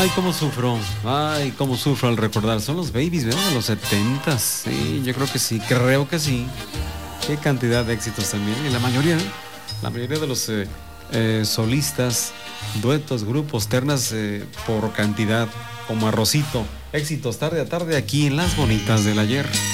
Ay, cómo sufro al recordar. Son los Babies, ¿verdad? De los 70s. Sí, yo creo que sí. Qué cantidad de éxitos también. Y la mayoría de los solistas, duetos, grupos, ternas por cantidad, como Arrocito. Éxitos tarde a tarde aquí en Las Bonitas del Ayer.